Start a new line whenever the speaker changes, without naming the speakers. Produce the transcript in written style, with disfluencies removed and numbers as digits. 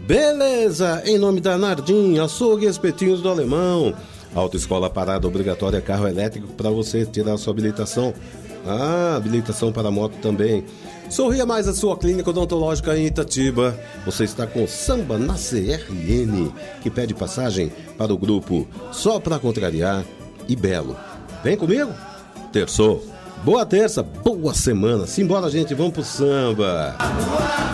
Beleza, em nome da Nardim, açougue e espetinhos do Alemão. Autoescola Parada Obrigatória, carro elétrico para você tirar a sua habilitação. Habilitação para moto também. Sorria Mais, a sua clínica odontológica em Itatiba. Você está com Samba na CRN, que pede passagem para o grupo Só Pra Contrariar e Belo. Vem comigo? Terçou. Boa terça, boa semana. Simbora, gente, vamos pro samba.